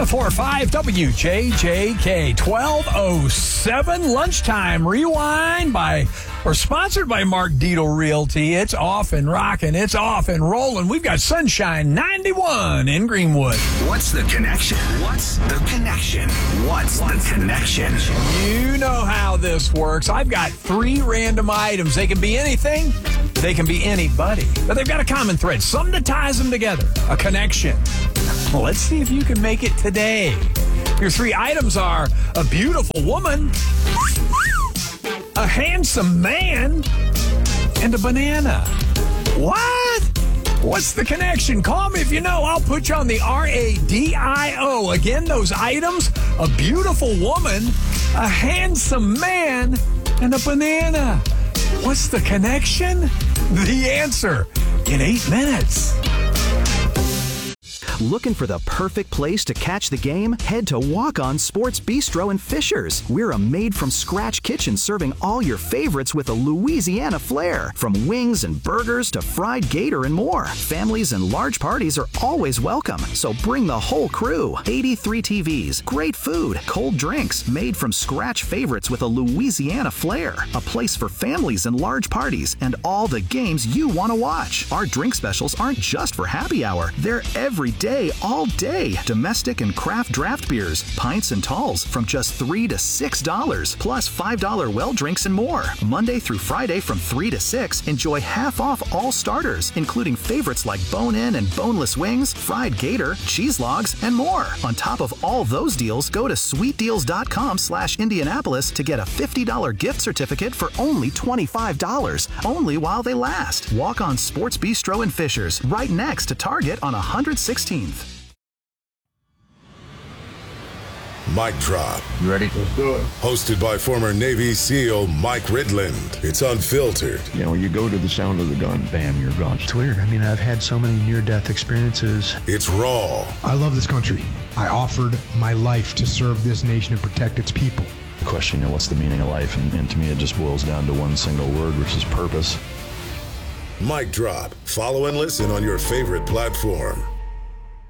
1045 WJJK 1207 Lunchtime Rewind sponsored by Mark Dietel Realty. It's off and rocking. It's off and rolling. We've got Sunshine 91 in Greenwood. What's the connection? What's the connection? What's the connection? You know how this works. I've got 3 random items. They can be anything. They can be anybody. But they've got a common thread. Something that ties them together. A connection. Well, let's see if you can make it today. Your 3 items are a beautiful woman, a handsome man, and a banana. What? What's the connection? Call me if you know. I'll put you on the radio. Again, those items, a beautiful woman, a handsome man, and a banana. What's the connection? The answer in 8 minutes. Looking for the perfect place to catch the game? Head to Walk On Sports Bistro in Fishers. We're a made-from-scratch kitchen serving all your favorites with a Louisiana flair. From wings and burgers to fried gator and more. Families and large parties are always welcome, so bring the whole crew. 83 TVs, great food, cold drinks, made-from-scratch favorites with a Louisiana flair. A place for families and large parties and all the games you want to watch. Our drink specials aren't just for happy hour. They're every day, all day. Domestic and craft draft beers, pints and talls from just $3 to $6, plus $5 well drinks and more. Monday through Friday from 3 to 6, enjoy half off all starters, including favorites like bone-in and boneless wings, fried gator, cheese logs, and more. On top of all those deals, go to sweetdeals.com/Indianapolis to get a $50 gift certificate for only $25, only while they last. Walk On Sports Bistro in Fishers, right next to Target on 116th. Mic Drop. You ready? Let's do it. Hosted by former Navy SEAL Mike Ridland. It's unfiltered. You know, you go to the sound of the gun, bam, you're gone. It's weird. I mean, I've had so many near-death experiences. It's raw. I love this country. I offered my life to serve this nation and protect its people. The question, you know, what's the meaning of life? And to me, it just boils down to one single word, which is purpose. Mic Drop. Follow and listen on your favorite platform.